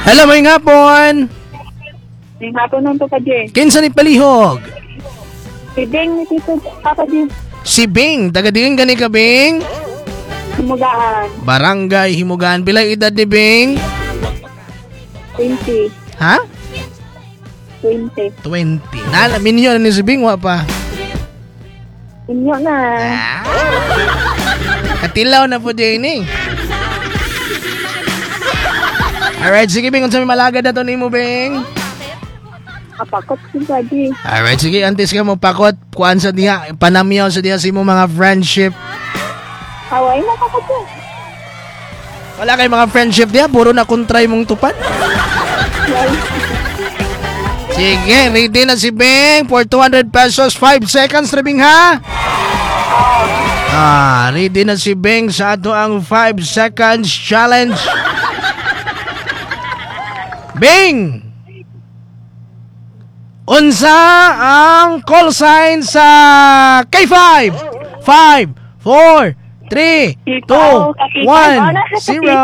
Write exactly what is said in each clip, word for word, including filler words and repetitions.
Hello, may hapon. May hapon nung to pa, Jen. Kinsa ni palihog? Si Bing, ni Tito, Papa Jen. Si Bing, taga-dingin gani ka, Bing? Himugaan. Barangay Himugaan. Pila edad ni Bing? twenty. Ha? twenty. twenty. Nalamin nyo na ni si Bing, wa pa. Inyo na. Ah. Katilaw na po din eh. Alright, sige Bing, kung sa may malagad na to ni mo, Bing. Kapakot si Daddy. Alright, sige, antes ka mo pakot. Kuan sa diha, panamyaw sa diha si mo mga friendship. Haway na kapakot yun. Wala kay mga friendship diha, puro na kontray mong tupad. Sige, ready na si Bing for two hundred pesos, five seconds na Bing ha? Ah, ready na si Bing sa ato ang five seconds challenge. Bing! Unsa ang call sign sa K five? five, four, three, two, one, zero.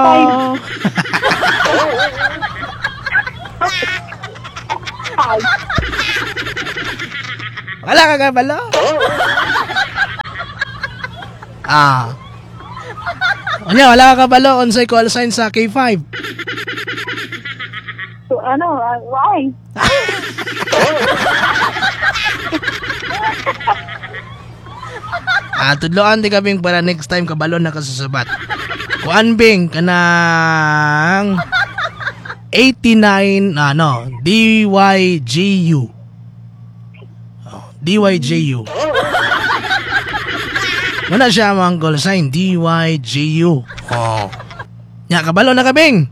Wala ka kabalo? Ah. Ano, wala ka kabalo? Unsay call sign sa K five? So, ano, uh, why? Ah, tudloan di ka Bing para next time kabalo na kasusabat. Kuan Bing kanang eighty-nine ano, D Y G U. Oh, D Y G U. Wala siya mga call sign D Y G U. Oh. Ya kabalo na ka Bing.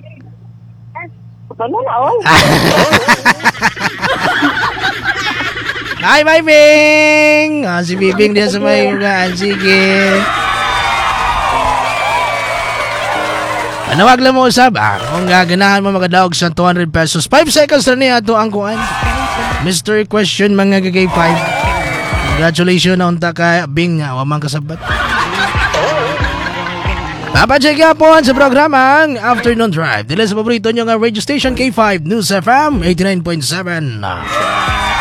Ano na, oy? Hi, bye, Bing! Ah, si Bibing din sa may ugaan. Sige. Panawag lang mo usab. Ah, kung gaganahan mo makadaog sa two hundred pesos. five seconds na niya ito ang kuhan. Mister Question, mga gagay five. Congratulations na unta ka, Bing nga. Wamang kasabat. Papacheck po sa programang Afternoon Drive. Dila sa paborito nyo nga radio station K five News F M eighty-nine point seven.